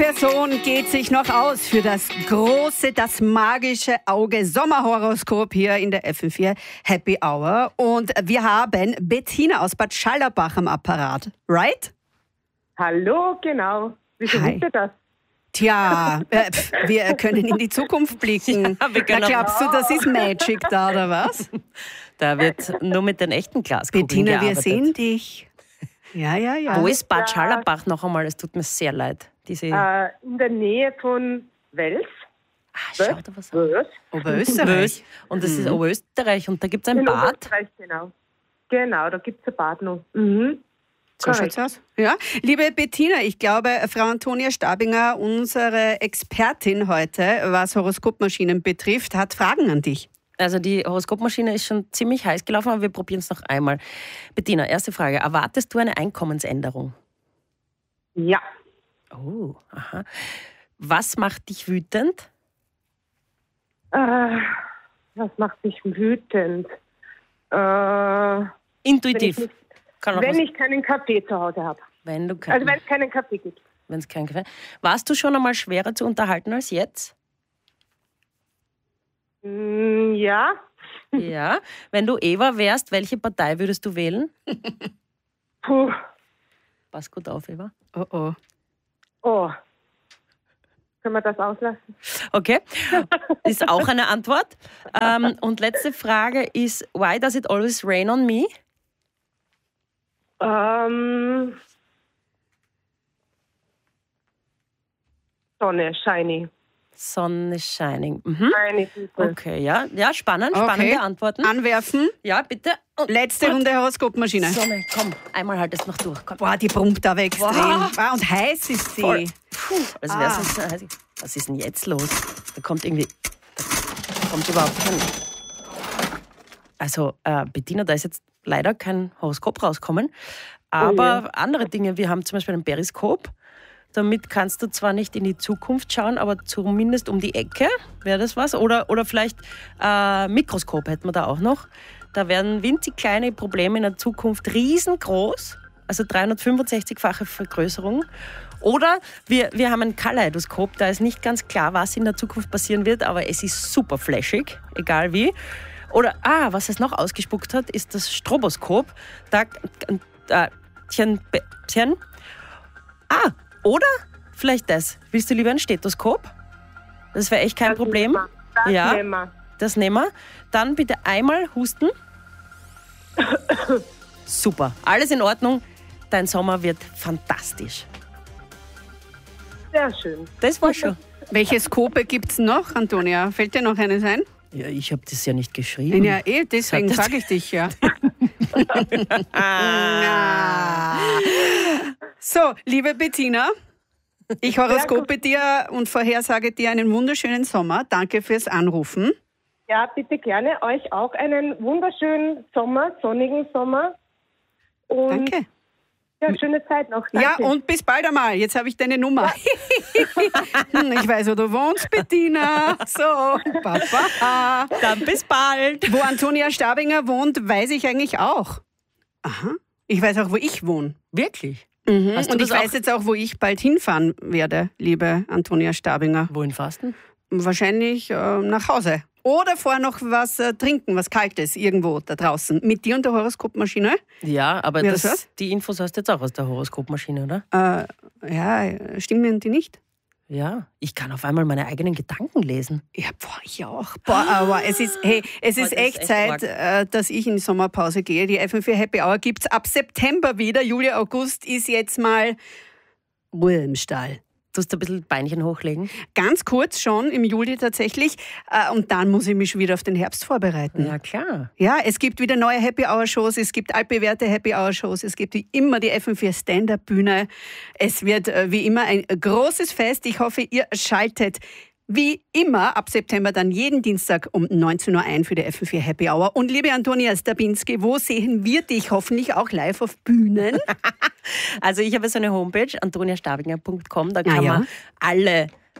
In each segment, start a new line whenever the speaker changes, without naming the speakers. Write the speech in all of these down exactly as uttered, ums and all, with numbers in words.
Person geht sich noch aus für das große, das magische Auge Sommerhoroskop hier in der F M vier Happy Hour. Und wir haben Bettina aus Bad Schallerbach am Apparat, right?
Hallo, genau. Wieso wisst ihr das?
Tja, äh, pf, wir können in die Zukunft blicken. Ja, Na, glaubst du, das ist Magic da, oder was?
Da wird nur mit den echten Glaskugeln
Bettina,
gearbeitet.
wir sehen dich. Ja, ja, ja.
Wo ist Bad Schallerbach noch einmal? Es tut mir sehr leid. Diese
Äh, in der Nähe von Wels.
ah, schau da was an.
Wels.
Oberösterreich.
Und das ist Oberösterreich und da gibt es ein
In
Bad.
Oberösterreich, genau. Genau, da gibt es ein Bad noch. Mhm.
So
Korrekt.
schaut's aus. Ja. Liebe Bettina, ich glaube, Frau Antonia Stabinger, unsere Expertin heute, was Horoskopmaschinen betrifft, hat Fragen an dich.
Also die Horoskopmaschine ist schon ziemlich heiß gelaufen, aber wir probieren es noch einmal. Bettina, erste Frage. Erwartest du eine Einkommensänderung?
Ja.
Oh, aha. Was macht dich wütend?
Äh, was macht mich wütend? Äh,
Intuitiv.
Wenn ich
Kann auch
wenn
was-
ich keinen Kaffee zu Hause habe.
wenn du kein,
Also wenn es keinen Kaffee gibt.
wenn es kein Kaffee. Warst du schon einmal schwerer zu unterhalten als jetzt?
Mm, ja.
Ja. Wenn du Eva wärst, welche Partei würdest du wählen?
Puh.
Pass gut auf, Eva.
Oh oh.
Oh. Können wir das auslassen?
Okay, ist auch eine Antwort. Ähm, und letzte Frage ist, why does it always rain on me?
Ähm, Sonne, shiny.
Sun is shining. Mhm.
Shiny people.
Okay, ja, ja, spannend, spannende
Okay.
Antworten.
Anwerfen.
Ja, bitte. Und
Letzte Runde Horoskopmaschine.
Sonne, komm, einmal halt es noch durch. Komm.
Boah, die brummt aber extrem.
Wow.
Ah, und heiß ist sie.
Voll. Puh, als wär's
Ah.
nicht so heiß. Was ist denn jetzt los? Da kommt irgendwie, da kommt überhaupt kein... Also, äh, Bettina, da ist jetzt leider kein Horoskop rauskommen, aber andere Dinge, wir haben zum Beispiel ein Periskop. Damit kannst du zwar nicht in die Zukunft schauen, aber zumindest um die Ecke, wäre das was? Oder, oder vielleicht äh, Mikroskop hätten wir da auch noch. Da werden winzig kleine Probleme in der Zukunft riesengroß, also dreihundertfünfundsechzig-fache Vergrößerung. Oder wir, wir haben ein Kaleidoskop, da ist nicht ganz klar, was in der Zukunft passieren wird, aber es ist super flashig, egal wie. Oder, ah, was es noch ausgespuckt hat, ist das Stroboskop. Da, äh, tchen, be- tchen. Ah, oder vielleicht das. Willst du lieber ein Stethoskop? Das wäre echt kein
Das
Problem.
nehmen wir. Das
Ja.
nehmen wir.
Das nehmen wir. Dann bitte einmal husten. Super. Alles in Ordnung. Dein Sommer wird fantastisch.
Sehr schön.
Das war schon.
Welche Skope gibt's noch, Antonia? Fällt dir noch eines ein?
Ja, ich habe das ja nicht geschrieben.
Ja, eh, deswegen
Sag das-
frage ich dich ja. So, liebe Bettina, ich horoskope dir und vorhersage dir einen wunderschönen Sommer. Danke fürs Anrufen.
Ja, bitte gerne. Euch auch einen wunderschönen Sommer, sonnigen Sommer. Und
Danke.
ja, schöne Zeit noch.
Ja,
Danke.
und bis bald einmal. Jetzt habe ich deine Nummer. Hm, ich weiß, wo du wohnst, Bettina. So, Papa.
Dann bis bald.
Wo Antonia Stabinger wohnt, weiß ich eigentlich auch. Aha. Ich weiß auch, wo ich wohne.
Wirklich?
Mhm.
Hast du
Und ich
das auch-
weiß jetzt auch, wo ich bald hinfahren werde, liebe Antonia Stabinger.
Wohin fasten?
Wahrscheinlich äh, nach Hause. Oder vorher noch was äh, trinken, was Kaltes, irgendwo da draußen. Mit dir und der Horoskopmaschine.
Ja, aber
Ja,
das,
das was?
die Infos hast du jetzt auch aus der Horoskopmaschine, oder?
Äh, ja, stimmen die nicht?
Ja. Ich kann auf einmal meine eigenen Gedanken lesen.
Ja, boah, ich auch. Boah, aber es ist, hey, es ist
Heute ist
echt
echt
Zeit, äh, dass ich in die Sommerpause gehe. Die F M vier Happy Hour gibt's ab September wieder. Juli, August ist jetzt mal Ruhe im Stall.
Tust du ein bisschen Beinchen hochlegen?
Ganz kurz schon im Juli tatsächlich. Äh, und dann muss ich mich schon wieder auf den Herbst vorbereiten.
Ja, klar.
Ja, es gibt wieder neue Happy Hour Shows, es gibt altbewährte Happy Hour Shows, es gibt wie immer die F M vier Stand-Up Bühne. Es wird äh, wie immer ein großes Fest. Ich hoffe, ihr schaltet wie immer ab September dann jeden Dienstag um neunzehn Uhr ein für die F M vier Happy Hour. Und liebe Antonia Stabinski, wo sehen wir dich hoffentlich auch live auf Bühnen?
Also ich habe so eine Homepage, antonia stabinger punkt com, da
Ah,
kann
ja.
man alle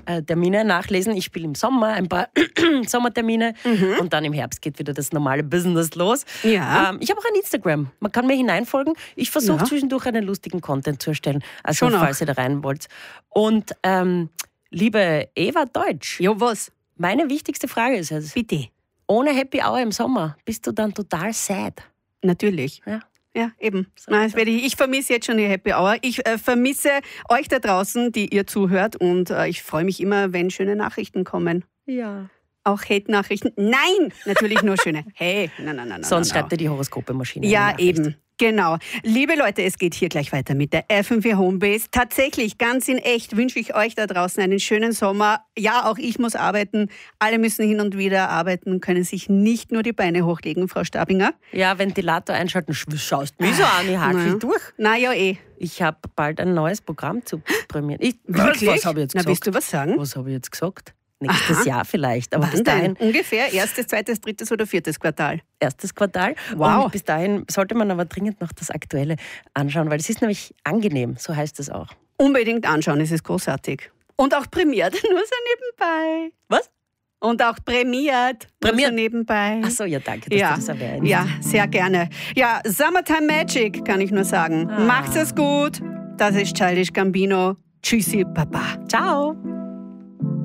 äh, Termine nachlesen. Ich spiele im Sommer ein paar Sommertermine mhm. und dann im Herbst geht wieder das normale Business los.
Ja.
Ähm, ich habe auch ein Instagram. Man kann mir hineinfolgen. Ich versuche ja. zwischendurch einen lustigen Content zu erstellen. Also
Schon
falls
auch.
ihr da rein wollt. Und ähm, liebe Eva Deutsch.
Jo, was?
Meine wichtigste Frage ist jetzt.
Bitte.
Ohne Happy Hour im Sommer bist du dann total sad.
Natürlich.
Ja.
Ja, eben. Nein, das werde ich ich vermisse jetzt schon die Happy Hour. Ich äh, vermisse euch da draußen, die ihr zuhört. Und äh, ich freue mich immer, wenn schöne Nachrichten kommen.
Ja.
Auch Hate-Nachrichten? Nein, natürlich nur schöne. Hey, nein, nein, nein.
Sonst
nein,
schreibt ihr die Horoskope-Maschine.
Ja, eben. Genau. Liebe Leute, es geht hier gleich weiter mit der F M vier Homebase. Tatsächlich, ganz in echt, wünsche ich euch da draußen einen schönen Sommer. Ja, auch ich muss arbeiten. Alle müssen hin und wieder arbeiten, können sich nicht nur die Beine hochlegen, Frau Stabinger.
Ja, Ventilator einschalten, schaust mich so an, ich hakel
Na.
durch.
Na ja, eh.
Ich habe bald ein neues Programm zu prämieren. Ich,
Wirklich?
Was habe ich jetzt
Na,
gesagt?
willst du was sagen?
Was habe ich jetzt gesagt? Nächstes
Aha.
Jahr vielleicht, aber
Was
bis dahin
denn? Ungefähr erstes, zweites, drittes oder viertes Quartal.
erstes Quartal.
Wow.
Und bis dahin sollte man aber dringend noch das Aktuelle anschauen, weil es ist nämlich angenehm, so heißt es auch.
Unbedingt anschauen, es ist großartig. Und auch prämiert, nur so nebenbei.
Was?
Und auch prämiert,
Prämiert?
nur so nebenbei.
Ach so, ja, danke, dass
Ja,
du das erwähnst.
ja, sehr gerne. Ja, Summertime Magic, kann ich nur sagen.
Ah.
Macht's es gut. Das ist Childish Gambino. Tschüssi, Baba.
Ciao.